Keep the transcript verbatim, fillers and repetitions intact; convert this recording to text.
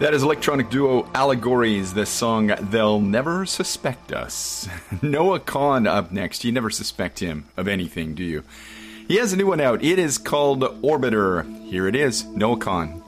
That is electronic duo Allegories, the song They'll Never Suspect Us. Noah Kahan up next. You never suspect him of anything, do you? He has a new one out. It is called Orbiter. Here it is, Noah Kahan.